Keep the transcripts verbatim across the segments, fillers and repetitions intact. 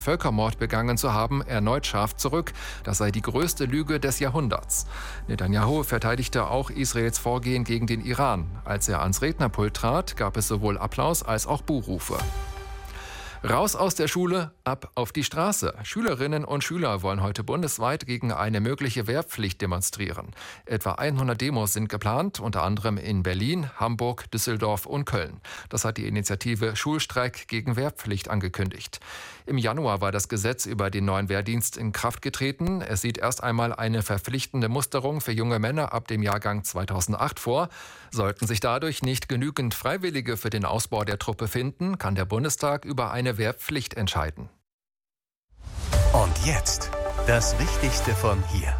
Völkermord begangen zu haben, erneut scharf zurück. Das sei die größte Lüge des Jahrhunderts. Netanyahu verteidigte auch Israels Vorgehen gegen den Iran. Als er ans Rednerpult trat, gab es sowohl Applaus als auch Buhrufe. Raus aus der Schule, ab auf die Straße. Schülerinnen und Schüler wollen heute bundesweit gegen eine mögliche Wehrpflicht demonstrieren. Etwa hundert Demos sind geplant, unter anderem in Berlin, Hamburg, Düsseldorf und Köln. Das hat die Initiative Schulstreik gegen Wehrpflicht angekündigt. Im Januar war das Gesetz über den neuen Wehrdienst in Kraft getreten. Es sieht erst einmal eine verpflichtende Musterung für junge Männer ab dem Jahrgang zweitausendacht vor. Sollten sich dadurch nicht genügend Freiwillige für den Ausbau der Truppe finden, kann der Bundestag über eine Wehrpflicht entscheiden. Und jetzt das Wichtigste von hier.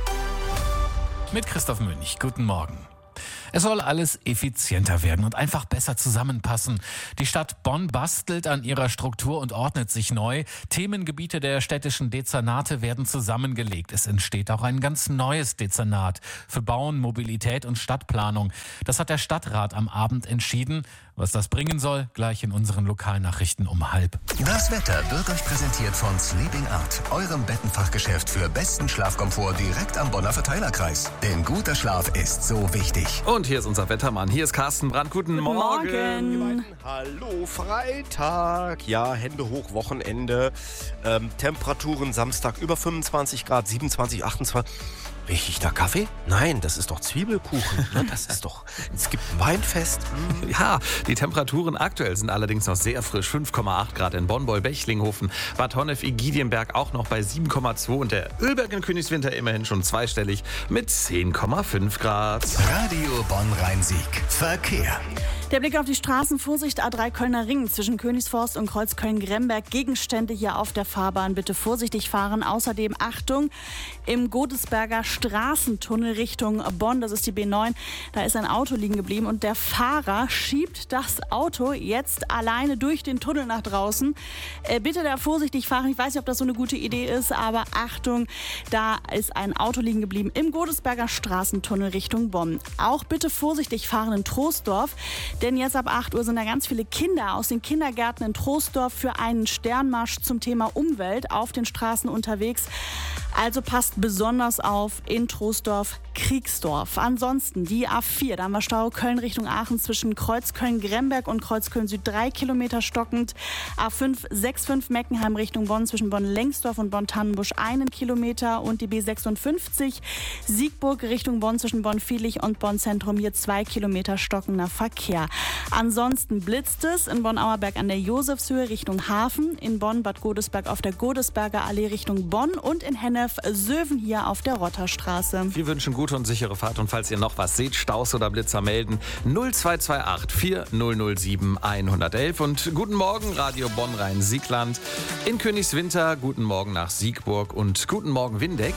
Mit Christoph Münch. Guten Morgen. Es soll alles effizienter werden und einfach besser zusammenpassen. Die Stadt Bonn bastelt an ihrer Struktur und ordnet sich neu. Themengebiete der städtischen Dezernate werden zusammengelegt. Es entsteht auch ein ganz neues Dezernat für Bauen, Mobilität und Stadtplanung. Das hat der Stadtrat am Abend entschieden. Was das bringen soll, gleich in unseren Lokalnachrichten um halb. Das Wetter wird euch präsentiert von Sleeping Art, eurem Bettenfachgeschäft für besten Schlafkomfort direkt am Bonner Verteilerkreis. Denn guter Schlaf ist so wichtig. Und hier ist unser Wettermann. Hier ist Carsten Brandt. Guten, Guten Morgen. Morgen. Hallo, Freitag. Ja, Hände hoch, Wochenende. Ähm, Temperaturen Samstag über fünfundzwanzig Grad, siebenundzwanzig, achtundzwanzig. Rieche ich da Kaffee? Nein, das ist doch Zwiebelkuchen. Ne? Das ist doch, es gibt ein Weinfest. Mm. Ja, die Temperaturen aktuell sind allerdings noch sehr frisch. fünf Komma acht Grad in Bonn, Beulbechlinghofen, Bad Honnef, Igidienberg auch noch bei sieben Komma zwei und der Ölberg in Königswinter immerhin schon zweistellig mit zehn Komma fünf Grad. Radio Bonn-Rhein-Sieg. Verkehr. Der Blick auf die Straßen. Vorsicht, A drei Kölner Ring zwischen Königsforst und Kreuzköln-Gremberg. Gegenstände hier auf der Fahrbahn. Bitte vorsichtig fahren. Außerdem Achtung, im Godesberger Straßentunnel Richtung Bonn, das ist die B neun, da ist ein Auto liegen geblieben und der Fahrer schiebt das Auto jetzt alleine durch den Tunnel nach draußen. Äh, bitte da vorsichtig fahren. Ich weiß nicht, ob das so eine gute Idee ist, aber Achtung, da ist ein Auto liegen geblieben im Godesberger Straßentunnel Richtung Bonn. Auch bitte vorsichtig fahren in Troisdorf. Denn jetzt ab acht Uhr sind da ganz viele Kinder aus den Kindergärten in Troisdorf für einen Sternmarsch zum Thema Umwelt auf den Straßen unterwegs. Also passt besonders auf in Troisdorf, Kriegsdorf. Ansonsten die A vier, da haben wir Stau Köln Richtung Aachen zwischen Kreuzköln-Gremberg und Kreuzköln-Süd drei Kilometer stockend. A fünf fünfundsechzig Meckenheim Richtung Bonn zwischen Bonn-Lengsdorf und Bonn-Tannenbusch einen Kilometer und die B sechsundfünfzig Siegburg Richtung Bonn zwischen Bonn-Viehlich und Bonn-Zentrum hier zwei Kilometer stockender Verkehr. Ansonsten blitzt es in Bonn-Auerberg an der Josefshöhe Richtung Hafen, in Bonn Bad Godesberg auf der Godesberger Allee Richtung Bonn und in Hennef Söven hier auf der Rotterstraße. Wir wünschen gute und sichere Fahrt und falls ihr noch was seht, Staus oder Blitzer melden null zwei zwei acht vier null null sieben eins eins eins und guten Morgen Radio Bonn-Rhein-Siegland in Königswinter, guten Morgen nach Siegburg und guten Morgen Windeck.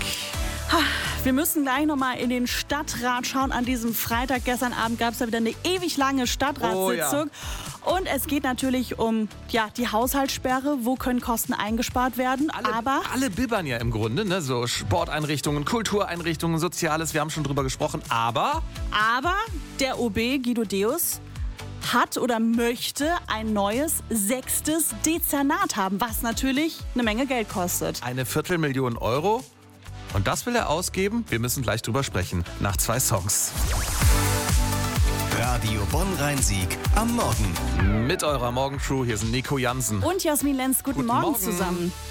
Wir müssen gleich nochmal in den Stadtrat schauen an diesem Freitag. Gestern Abend gab es ja wieder eine ewig lange Stadtratssitzung. Oh, ja. Und es geht natürlich um ja, die Haushaltssperre. Wo können Kosten eingespart werden? Alle, Aber alle bibbern ja im Grunde, ne? So Sporteinrichtungen, Kultureinrichtungen, Soziales. Wir haben schon drüber gesprochen. Aber? Aber der O B Guido Deus hat oder möchte ein neues sechstes Dezernat haben, was natürlich eine Menge Geld kostet. Eine Viertelmillion Euro? Und das will er ausgeben? Wir müssen gleich drüber sprechen. Nach zwei Songs. Radio Bonn-Rhein-Sieg am Morgen. Mit eurer Morgenshow. Hier sind Nico Jansen. Und Jasmin Lenz. Guten, Guten Morgen, Morgen zusammen.